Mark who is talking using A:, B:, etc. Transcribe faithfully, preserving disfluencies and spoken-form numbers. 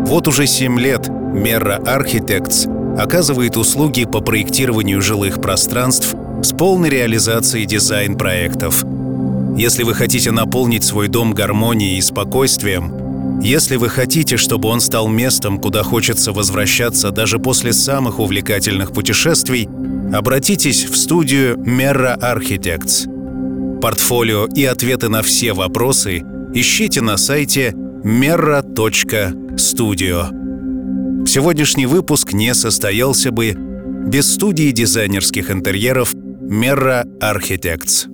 A: Вот уже семь лет Merra Architects оказывает услуги по проектированию жилых пространств с полной реализацией дизайн-проектов. Если вы хотите наполнить свой дом гармонией и спокойствием, если вы хотите, чтобы он стал местом, куда хочется возвращаться даже после самых увлекательных путешествий, обратитесь в студию Merra Architects. Портфолио и ответы на все вопросы ищите на сайте merra точка studio. Сегодняшний выпуск не состоялся бы без студии дизайнерских интерьеров Merra Architects.